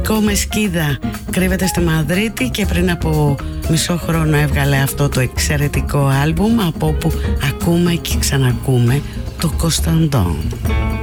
Νίκο Μεσκίδα κρύβεται στη Μαδρίτη και πριν από μισό χρόνο έβγαλε αυτό το εξαιρετικό άλμπουμ από όπου ακούμε και ξανακούμε το Κωνσταντό.